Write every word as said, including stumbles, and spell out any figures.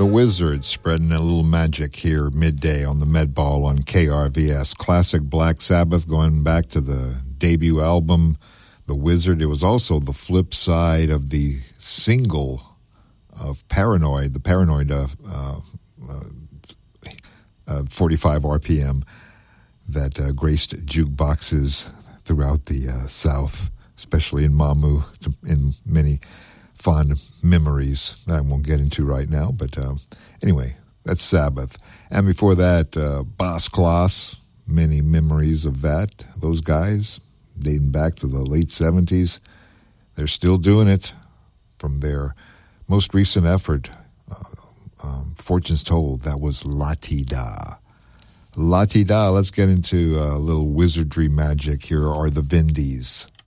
The Wizards spreading a little magic here midday on the Med Ball on K R V S. Classic Black Sabbath going back to the debut album, The Wizard. It was also the flip side of the single of Paranoid, the Paranoid uh, uh, uh, forty-five R P M that uh, graced jukeboxes throughout the uh, South, especially in Mamou, in many fond memories that I won't get into right now. But uh, anyway, that's Sabbath. And before that, uh, Boss Class, many memories of that. Those guys, dating back to the late seventies, they're still doing it from their most recent effort, uh, um, Fortunes Told. That was La Ti Da. La Ti Da. Let's get into a little wizardry magic. Here are the Vindies.